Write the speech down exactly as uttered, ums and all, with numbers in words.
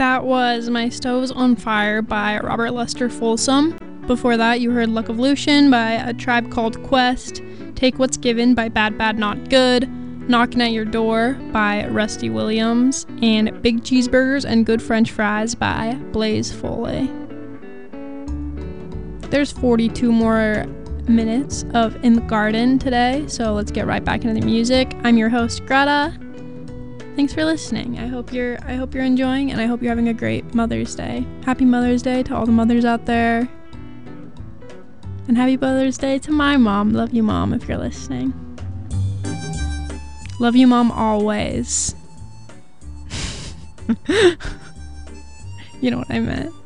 That was My Stove's on Fire by Robert Lester Folsom. Before that, you heard Luck of Lucian by A Tribe Called Quest, Take What's Given by Bad Bad Not Good, Knocking at Your Door by Rusty Williams, and Big Cheeseburgers and Good French Fries by Blaze Foley. There's forty-two more minutes of In the Garden today, so let's get right back into the music. I'm your host, Greta. Thanks for listening. I hope you're I hope you're enjoying, and I hope you're having a great Mother's Day. Happy Mother's Day to all the mothers out there. And happy Mother's Day to my mom. Love you, Mom, if you're listening. Love you, Mom, always. You know what I meant.